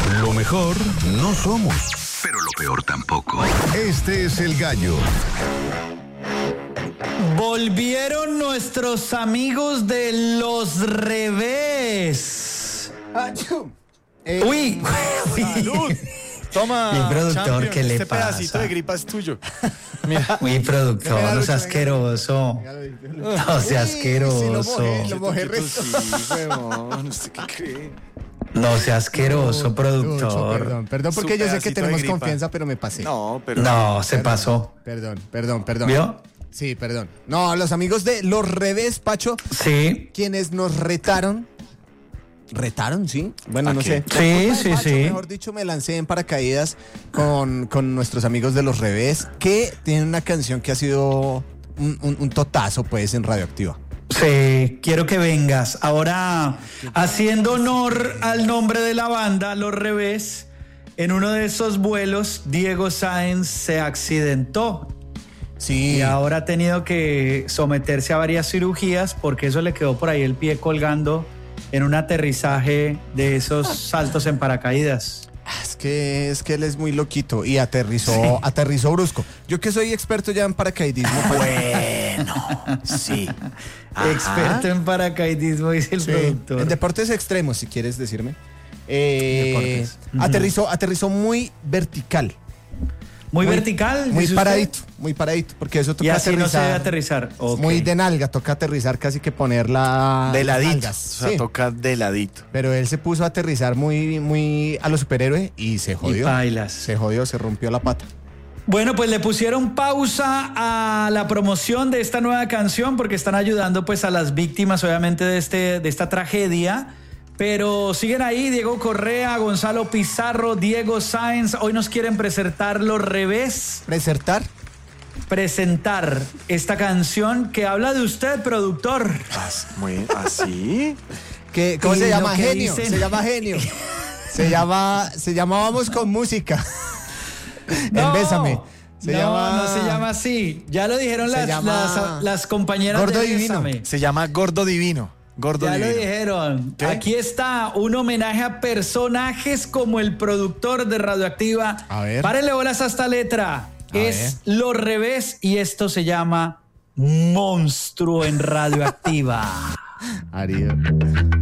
Lo mejor no somos, pero lo peor tampoco. Este es El Gallo. Volvieron nuestros amigos de Los Revés. Uy. ¡Salud! Toma, Mi productor, champion, ¿qué le este pasa? pedacito de gripa es tuyo. Mira, Mi productor, no sea asqueroso. No sea asqueroso. Lo mojé resto. sí, huevón, ¿usted qué cree? No sea asqueroso, productor. Perdón, porque Su yo sé que pedacito de tenemos gripa. confianza, pero me pasé. No, pero... No, se pasó. Perdón. ¿Vio? Sí, perdón. No, los amigos de Los Revés, Pacho, Sí. quienes nos retaron. ¿Retaron, sí? Bueno, ¿A no qué? sé. Sí, Pacho, sí. Mejor dicho, me lancé en paracaídas con nuestros amigos de Los Revés, que tienen una canción que ha sido un totazo, pues, en Radioactiva. Sí, quiero que vengas. Ahora, haciendo honor al nombre de la banda, Los Revés, en uno de esos vuelos, Diego Sáenz se accidentó. Sí. Y ahora ha tenido que someterse a varias cirugías porque eso le quedó por ahí el pie colgando en un aterrizaje de esos saltos en paracaídas. Es que él es muy loquito y aterrizó brusco. Yo que soy experto ya en paracaidismo. Bueno, sí. Ajá. Experto en paracaidismo, dice el Sí, productor. en deportes extremos, si quieres decirme. Deportes. Aterrizó muy vertical. Muy vertical. Muy dice paradito, porque eso usted. toca Y así no se debe aterrizar. aterrizar. Ok. Muy de nalga, toca aterrizar casi que ponerla De ladito. nalgas. O sea, Sí. toca de ladito. Pero él se puso a aterrizar muy a los superhéroes y se Y jodió. bailas. Se rompió la pata. Bueno, pues le pusieron pausa a la promoción de esta nueva canción porque están ayudando pues a las víctimas obviamente de esta tragedia. Pero siguen ahí Diego Correa, Gonzalo Pizarro, Diego Sáenz. Hoy nos quieren presentar Los Revés. Presentar esta canción que habla de usted, productor. Muy así. ¿Cómo Y se llama? lo que Genio. dicen- Se llama Genio. se llama Vamos con Música. En Bésame. No se llama así. Ya lo dijeron Se las, llama las compañeras Gordo de Divino. Bésame. Se llama Gordo Divino. Gordo Ya Divino. lo dijeron. ¿Qué? Aquí está un homenaje a personajes como el productor de Radioactiva. A ver. Párenle bolas a esta letra. A Es Los Revés y esto se llama Monstruo en Radioactiva. Ariel.